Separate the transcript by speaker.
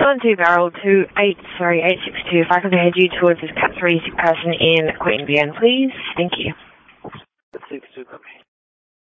Speaker 1: 612 barrel 862. If I could head you towards this Cat 3 person in Queanbeyan, please. Thank you.
Speaker 2: 6-2, copy.